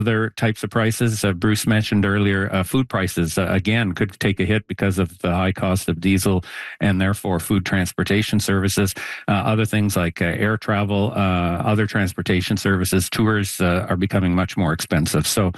other types of prices. Bruce mentioned earlier, food prices, again, could take a hit because of the high cost of diesel and therefore food transportation services. Other things like air travel, other transportation services, tours are becoming much more expensive. So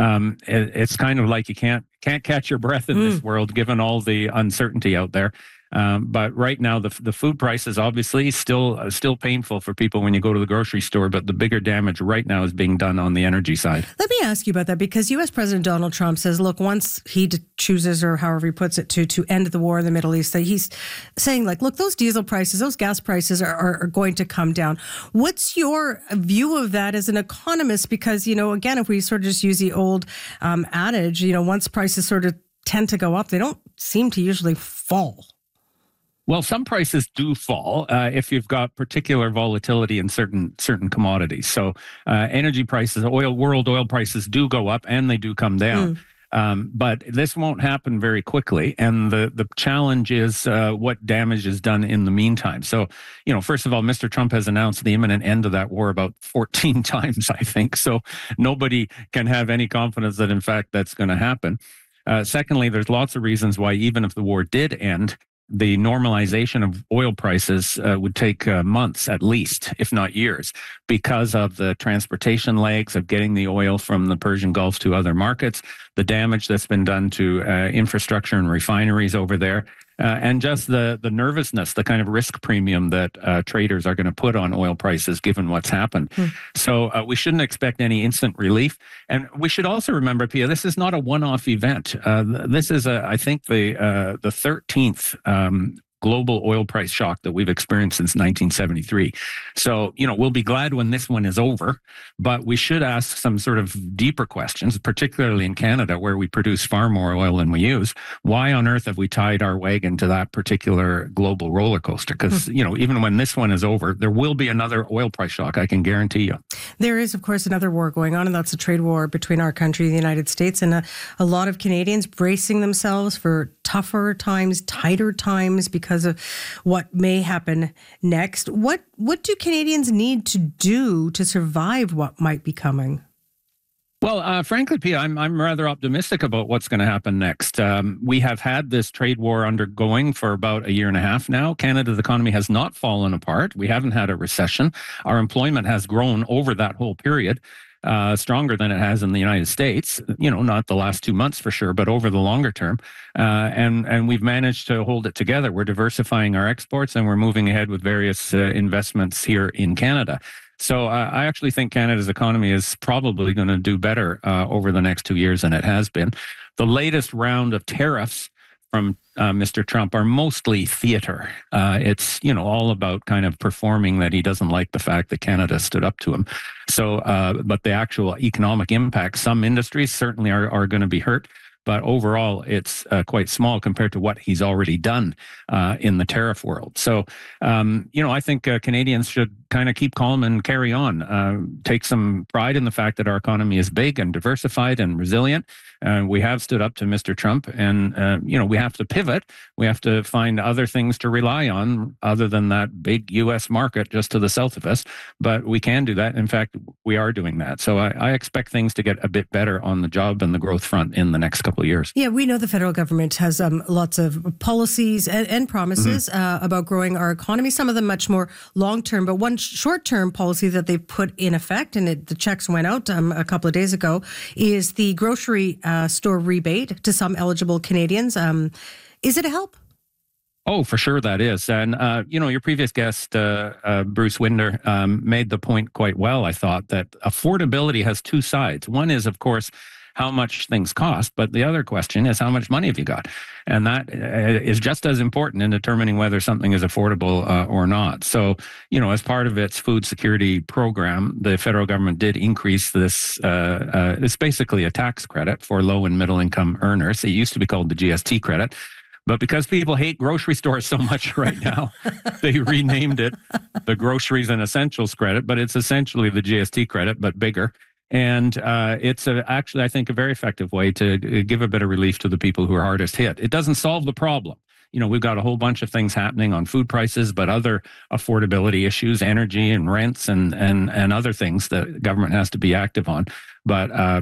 it's kind of like you can't catch your breath in this world, given all the uncertainty out there. But right now, the food prices obviously still painful for people when you go to the grocery store. But the bigger damage right now is being done on the energy side. Let me ask you about that, because U.S. President Donald Trump says, look, once he chooses, or however he puts it, to end the war in the Middle East, that he's saying, like, look, those diesel prices, those gas prices are going to come down. What's your view of that as an economist? Because, again, if we sort of just use the old adage, once prices sort of tend to go up, they don't seem to usually fall. Well, some prices do fall if you've got particular volatility in certain commodities. So energy prices, world oil prices do go up and they do come down. But this won't happen very quickly. And the challenge is what damage is done in the meantime. So, first of all, Mr. Trump has announced the imminent end of that war about 14 times, I think. So nobody can have any confidence that, in fact, that's going to happen. Secondly, there's lots of reasons why, even if the war did end, the normalization of oil prices would take months at least, if not years, because of the transportation legs of getting the oil from the Persian Gulf to other markets, the damage that's been done to infrastructure and refineries over there, and just the nervousness, the kind of risk premium that traders are going to put on oil prices given what's happened. So we shouldn't expect any instant relief. And we should also remember, Pia, this is not a one-off event. This is, I think, the 13th global oil price shock that we've experienced since 1973. So, we'll be glad when this one is over, but we should ask some sort of deeper questions, particularly in Canada, where we produce far more oil than we use. Why on earth have we tied our wagon to that particular global roller coaster? Because, even when this one is over, there will be another oil price shock, I can guarantee you. There is, of course, another war going on, and that's a trade war between our country and the United States. And a lot of Canadians bracing themselves for tougher times, tighter times, because of what may happen next. What do Canadians need to do to survive what might be coming? Well, frankly, Pia, I'm rather optimistic about what's going to happen next. We have had this trade war undergoing for about a year and a half now. Canada's economy has not fallen apart. We haven't had a recession. Our employment has grown over that whole period. Stronger than it has in the United States, not the last 2 months for sure, but over the longer term. And we've managed to hold it together. We're diversifying our exports and we're moving ahead with various investments here in Canada. So I actually think Canada's economy is probably going to do better over the next 2 years than it has been. The latest round of tariffs from Mr. Trump are mostly theater. It's, all about kind of performing that he doesn't like the fact that Canada stood up to him. So, but the actual economic impact, some industries certainly are going to be hurt. But overall, it's quite small compared to what he's already done in the tariff world. So, I think Canadians should kind of keep calm and carry on. Take some pride in the fact that our economy is big and diversified and resilient. We have stood up to Mr. Trump, and we have to pivot. We have to find other things to rely on other than that big U.S. market just to the south of us. But we can do that. In fact, we are doing that. So I expect things to get a bit better on the job and the growth front in the next couple of years. Yeah, we know the federal government has lots of policies and promises about growing our economy, some of them much more long-term. But one short-term policy that they've put in effect, and the checks went out a couple of days ago, is the grocery store rebate to some eligible Canadians. Is it a help? Oh, for sure that is. And, your previous guest, Bruce Winder, made the point quite well, I thought, that affordability has two sides. One is, of course, how much things cost, but the other question is how much money have you got? And that is just as important in determining whether something is affordable or not. So, as part of its food security program, the federal government did increase this. It's basically a tax credit for low and middle income earners. It used to be called the GST credit. But because people hate grocery stores so much right now, they renamed it the Groceries and Essentials Credit, but it's essentially the GST credit, but bigger. And it's actually, I think, a very effective way to give a bit of relief to the people who are hardest hit. It doesn't solve the problem. we've got a whole bunch of things happening on food prices, but other affordability issues, energy and rents and other things that government has to be active on. But